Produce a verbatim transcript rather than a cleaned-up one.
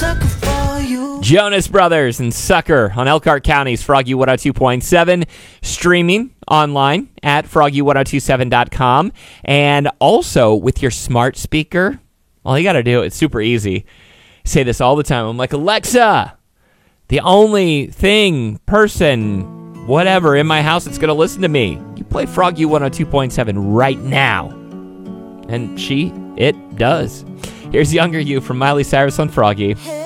sucker for you. Jonas Brothers and Sucker on Elkhart County's Froggy one oh two point seven, streaming online at froggy one oh two seven dot com, and also with your smart speaker. All you got to do, it's super easy. I say this all the time. I'm like, Alexa, the only thing, person, whatever in my house that's going to listen to me, you play Froggy one oh two point seven right now. And she, it does. Here's Younger You from Miley Cyrus on Froggy.